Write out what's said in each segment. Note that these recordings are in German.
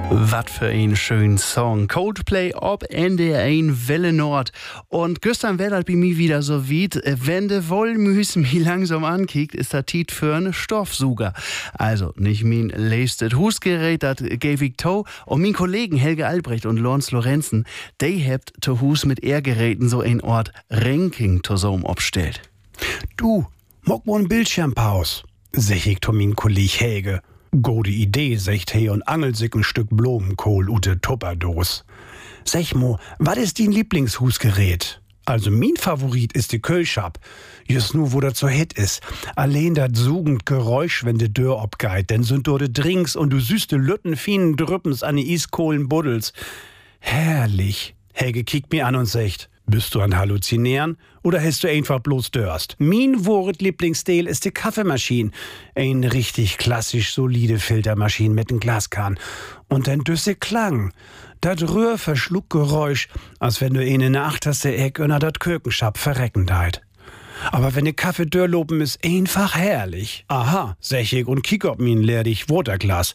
Was für ein schöner Song. Coldplay ob NDR1 Welle Nord. Und gestern wäre das bei mir wieder so weit, wenn de Wollmüs mich langsam ankickt, ist das Tiet für einen Stoffsuger. Also nicht mein leistet Husgerät, das gebe ich to. Und mein Kollegen Helge Albrecht und Lorenz Lorenzen, die hebt to Hus mit Ehrgeräten so ein Ort Ranking zusammen abstellt. Du, mock mo n Bildschirmpaus, sag ich to min Kolleg Helge. Gute Idee, sagt he und angelt sich ein Stück Blumenkohl ute Tupperdos. Sag mo, was ist dein Lieblingshusgerät? Also mein Favorit ist die Kühlschab. Just nur, wo das so hit ist. Allein dat sugend Geräusch, wenn de Dörr obgeit, denn sind dort Drinks und du süßte Lütten fienen Drüppens an die Iskohlen buddels. Herrlich. Helge kickt mir an und sagt, bist du an Halluzinieren oder hast du einfach bloß Durst? Mein Lieblingsstil ist die Kaffeemaschine. Ein richtig klassisch solide Filtermaschine mit nem Glaskan. Und ein düsse Klang. Dat Rührverschluckgeräusch, als wenn du in der achterste Eck unter dat Kökenschab verrecken deit. Aber wenn de Kaffee dörrlopen ist, einfach herrlich. Aha, sag ich und kick ob min leerdig Waterglas.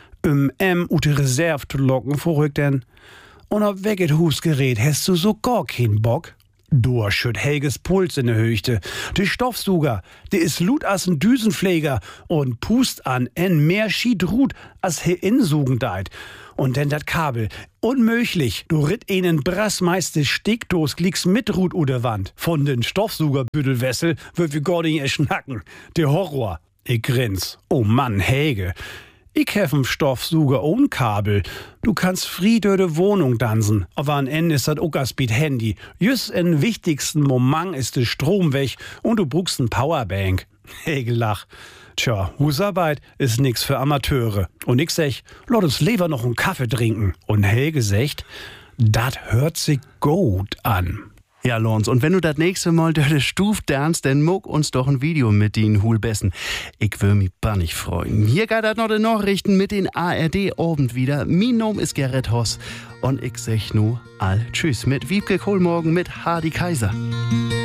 Ute Reserve zu locken, vorrück denn. Und auf welches Husgerät hast du so gar keinen Bock? Du schütt Helges Puls in der Höchte. Der Stoffsuger, der ist lut as ein Düsenpfleger und pust an en mehr Schiedrut as he insugen deit. Und denn dat Kabel, unmöglich, du ritt einen brassmeiste Steckdos glieks mit Rut oder Wand. Von den Stoffsugerbüdelwessel wird wir gar nicht schnacken. Der Horror. Ich grins. Oh Mann, Helge. Ich hef einen Stoffsuger ohne Kabel. Du kannst fried durch die Wohnung dansen. Aber am Ende ist das Uckerspeed Handy. Just in wichtigsten Moment ist der Strom weg und du brauchst ein Powerbank. Helge lach. Tja, Husarbeit ist nix für Amateure. Und ich sag, lass uns lieber noch einen Kaffee trinken. Und Helge sagt, dat hört sich gut an. Ja, Lorenz, und wenn du das nächste Mal durch die Stuf dernst, dann muck uns doch ein Video mit den Hulbessen. Ich will mich bannig freuen. Hier geht das noch die Nachrichten mit den ARD-Abend wieder. Mein Name ist Gerrit Hoss und ich sag nur all tschüss mit Wiebke Kohlmorgen mit Hardy Kaiser.